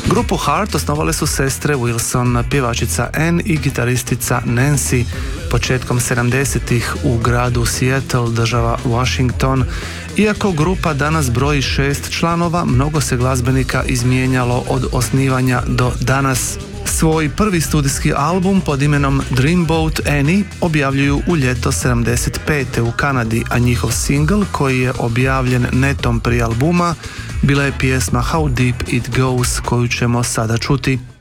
Grupu Heart osnovale su sestre Wilson, pjevačica Anne i gitaristica Nancy, početkom 70-ih u gradu Seattle, država Washington. Iako grupa danas broji 6 članova, mnogo se glazbenika izmijenjalo od osnivanja do danas. Svoj prvi studijski album pod imenom Dreamboat Annie objavljuju u ljeto 75. u Kanadi, a njihov singl koji je objavljen netom prije albuma bila je pjesma How Deep It Goes, koju ćemo sada čuti.